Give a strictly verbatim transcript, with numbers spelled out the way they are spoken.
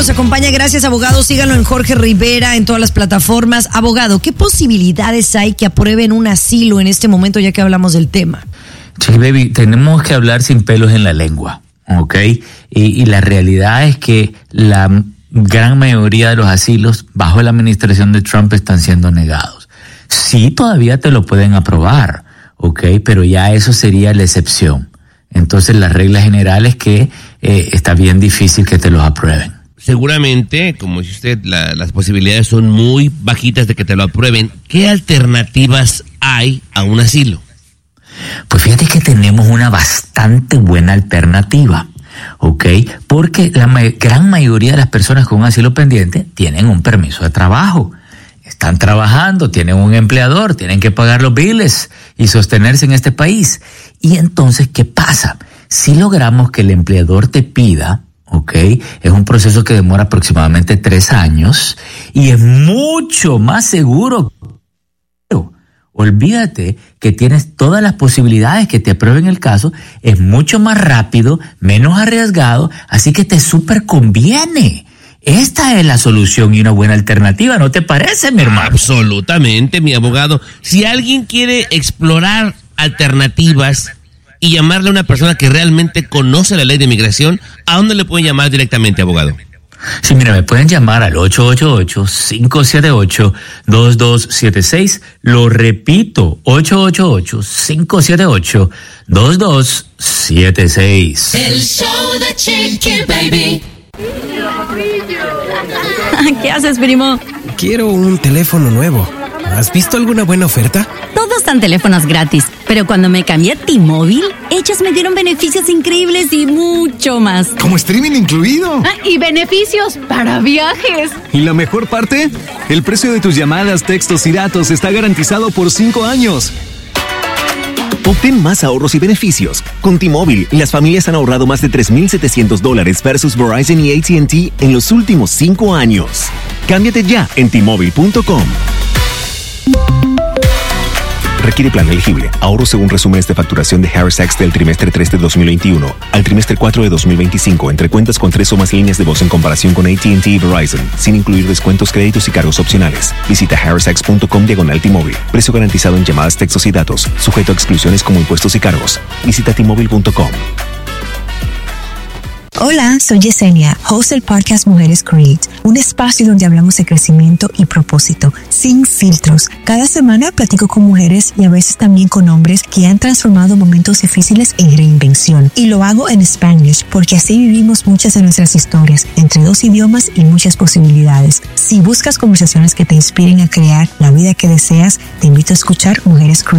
nos acompaña. Gracias, abogado. Síganlo en Jorge Rivera en todas las plataformas. Abogado, ¿qué posibilidades hay que aprueben un asilo en este momento, ya que hablamos del tema? Chiqui Baby, tenemos que hablar sin pelos en la lengua, ¿ok? Y, y la realidad es que la gran mayoría de los asilos bajo la administración de Trump están siendo negados. Sí, todavía te lo pueden aprobar, ¿ok? Pero ya eso sería la excepción. Entonces, la regla general es que eh, está bien difícil que te los aprueben. Seguramente, como dice usted, la, las posibilidades son muy bajitas de que te lo aprueben. ¿Qué alternativas hay a un asilo? Pues fíjate que tenemos una bastante buena alternativa, ¿ok? Porque la ma- gran mayoría de las personas con un asilo pendiente tienen un permiso de trabajo. Están trabajando, tienen un empleador, tienen que pagar los biles y sostenerse en este país. Y entonces, ¿qué pasa? Si logramos que el empleador te pida, ¿ok? Es un proceso que demora aproximadamente tres años y es mucho más seguro. Olvídate que tienes todas las posibilidades que te aprueben el caso, es mucho más rápido, menos arriesgado, así que te súper conviene. Esta es la solución y una buena alternativa, ¿no te parece, mi hermano? Absolutamente, mi abogado. Si alguien quiere explorar alternativas y llamarle a una persona que realmente conoce la ley de inmigración, ¿a dónde le pueden llamar directamente, abogado? Sí, mira, me pueden llamar al ocho ocho ocho, cinco siete ocho, dos dos siete seis. Lo repito, ocho ocho ocho, cinco siete ocho, dos dos siete seis. El show de Chiqui Baby. ¿Qué haces, primo? Quiero un teléfono nuevo. ¿Has visto alguna buena oferta? Todos dan teléfonos gratis, pero cuando me cambié a T-Mobile, ellos me dieron beneficios increíbles y mucho más. Como streaming incluido. Ah, y beneficios para viajes. Y la mejor parte, el precio de tus llamadas, textos y datos está garantizado por cinco años. Obtén más ahorros y beneficios. Con T-Mobile, las familias han ahorrado más de tres mil setecientos dólares versus Verizon y A T and T en los últimos cinco años. Cámbiate ya en T Mobile punto com. Requiere plan elegible. Ahorro según resúmenes de facturación de Harris Tax del trimestre tres de dos mil veintiuno al trimestre cuatro de dos mil veinticinco entre cuentas con tres o más líneas de voz en comparación con A T and T y Verizon, sin incluir descuentos, créditos y cargos opcionales. Visita harris tax punto com diagonal T-Mobile. Precio garantizado en llamadas, textos y datos. Sujeto a exclusiones como impuestos y cargos. Visita T Mobile punto com. Hola, soy Yesenia, host del podcast Mujeres Create, un espacio donde hablamos de crecimiento y propósito, sin filtros. Cada semana platico con mujeres y a veces también con hombres que han transformado momentos difíciles en reinvención. Y lo hago en Spanglish, porque así vivimos muchas de nuestras historias, entre dos idiomas y muchas posibilidades. Si buscas conversaciones que te inspiren a crear la vida que deseas, te invito a escuchar Mujeres Create.